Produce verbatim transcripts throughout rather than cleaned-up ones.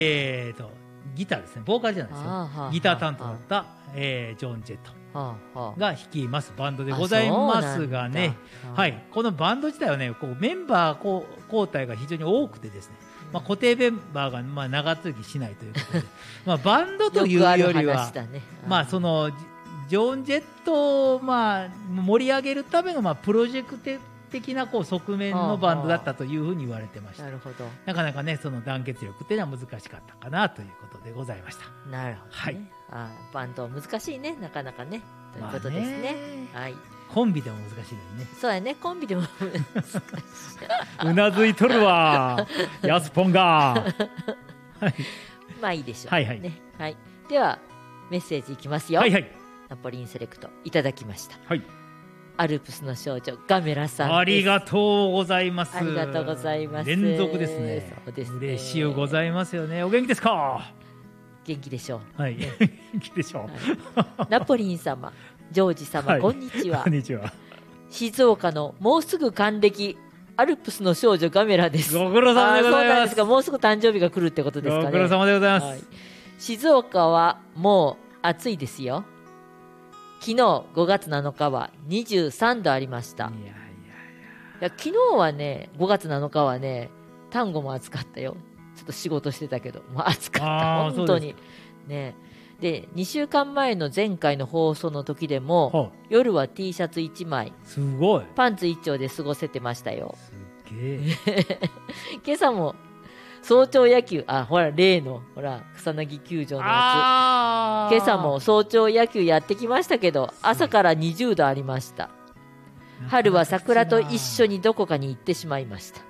えーとギターですね、ボーカルじゃないですよ、ギター担当だった、えー、ジョン・ジェットが率いますバンドでございますがね、はい、このバンド自体はねこうメンバー交代が非常に多くてですね、まあ、固定メンバーがまあ長続きしないということでまあバンドというよりは、ね、まあそのジョン・ジェットをまあ盛り上げるためのまあプロジェクト的なこう側面のバンドだったというふうに言われてました。なるほど。なかなかねその団結力っていうのは難しかったかなということでございました。 なるほど、ね、はい、あバンド難しいね、なかなかねということですね。まあ、ねはい、 コンビでも難しいのにね。 そうやね、コンビでも難しい。 うなずいとるわヤスポンが。はい、 まあいいでしょう。 はいはい、 ねはい、ではメッセージいきますよ。 はいはい、 ナポリンセレクトいただきました。 はい、 アルプスの少女ガメラさんです。 ありがとうございます。 ありがとうございます。 連続ですね。そうですね、嬉しゅうございますよね。お元気ですか？ 元気でしょう。はい、ね、元気でしょう、はい、ナポリン様、ジョージ様、はい、こんにちは。 こんにちは。 静岡のもうすぐ還暦アルプスの少女ガメラです。 ご苦労様でございます。そうなんですか、 もうすぐ誕生日が来るってことですかね。 ご苦労様でございます、はい、 静岡はもう暑いですよ。昨日ごがつなのかはにじゅうさんどありました。いやいやいや、いや昨日はねごがつなのかはね丹後も暑かったよ。ちょっと仕事してたけどもう暑かった本当にね。でにしゅうかんまえの前回の放送の時でも夜は T シャツいちまいすごいパンツいっ丁で過ごせてましたよ。 すげえ今朝も早朝野球、あ、ほら例のほら草薙球場のやつ、今朝も早朝野球やってきましたけど朝からにじゅうどありました。春は桜と一緒にどこかに行ってしまいました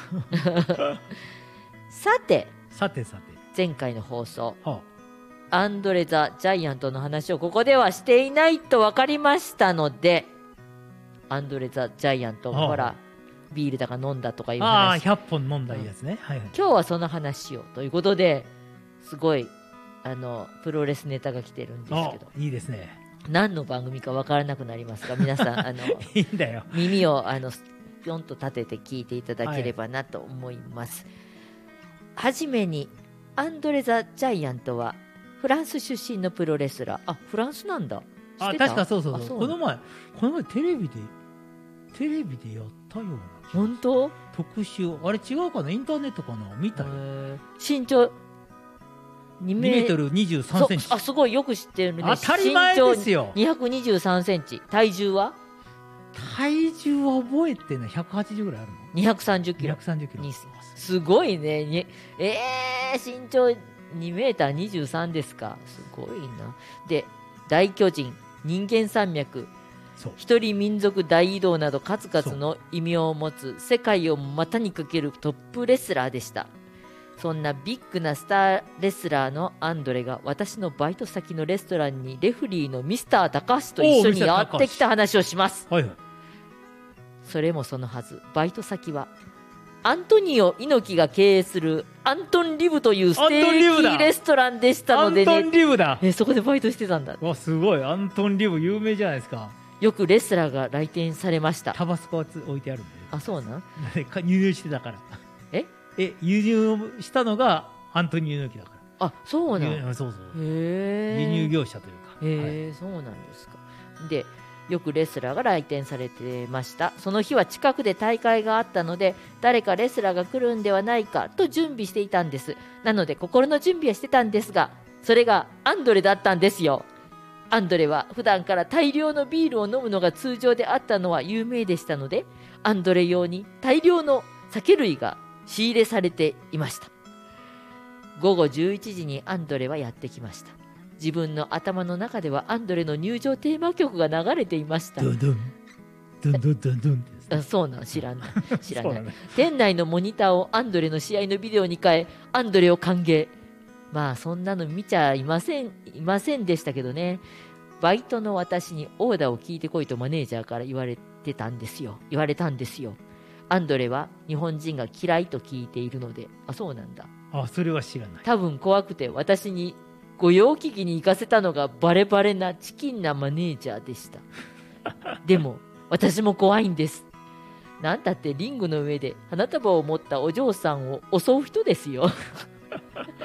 さてさてさて前回の放送、はあ、アンドレ・ザ・ジャイアントの話をここではしていないと分かりましたので、アンドレ・ザ・ジャイアント、はあ、ほらビールだか飲んだとかいう話、 ああひゃっぽん飲んだやつね、うんはいはい、 今日はその話をということですごいあのプロレスネタが来てるんですけど、 いいですね。 何の番組か分からなくなりますが皆さんあのいいんだよ、 耳をあのぴょんと立てて聞いていただければなと思います、はい、はじめにアンドレ・ザ・ジャイアントはフランス出身のプロレスラー。あ、フランスなんだ。 あ、確かそうそうそう。この前この前テレビでテレビでやったような。 本当？ 特集あれ違うかな、インターネットかな、見たよ。 身長にメートルにじゅうさんセンチ。 あ、すごいよく知ってるね。 当たり前ですよ。 にひゃくにじゅうさんセンチ。体重は？ 体重は覚えてない。ひゃくはちじゅうぐらいあるの？ にひゃくさんじゅっキロ。 にひゃくさんじゅっキロ。 すごいね。にえー、身長にメーターにじゅうさんですか。すごいな。で、大巨人、人間山脈、一人民族大移動など数々の異名を持つ世界を股にかけるトップレスラーでした。そんなビッグなスターレスラーのアンドレが私のバイト先のレストランにレフリーのミスター高橋と一緒にやってきた話をします、はいはい、それもそのはず。バイト先はアントニオ猪木が経営するアントンリブというステーキレストランでしたので、ね、 アントンリブだ。 えそこでバイトしてたんだ。 わすごい、アントンリブ有名じゃないですか。 よくレスラーが来店されました。 タバスコは置いてあるんで。 あ、そうなん輸入してたから。 ええ輸入したのがアントニオ猪木だから。 あ、そうなんそうそう。 へ輸入業者というか。 へえ、はい、そうなんですか。でよくレスラーが来店されてました。その日は近くで大会があったので誰かレスラーが来るんではないかと準備していたんです。なので心の準備はしてたんですが、それがアンドレだったんですよ。アンドレは普段から大量のビールを飲むのが通常であったのは有名でしたので、アンドレ用に大量の酒類が仕入れされていました。ごごじゅういちじにアンドレはやってきました。自分の頭の中ではアンドレの入場テーマ曲が流れていました。 ドンドンドンドンドンドンです、ね、 あ、そうなん、知らない知らない、ね、店内のモニターをアンドレの試合のビデオに変えアンドレを歓迎。まあそんなの見ちゃいませんいませんでしたけどね。バイトの私にオーダーを聞いてこいとマネージャーから言われてたんですよ言われたんですよ。アンドレは日本人が嫌いと聞いているので。あ、そうなんだ。 あ、それは知らない。 多分怖くて私に御用聞きに行かせたのがバレバレなチキンなマネージャーでしたでも私も怖いんです。なんだってリングの上で花束を持ったお嬢さんを襲う人ですよ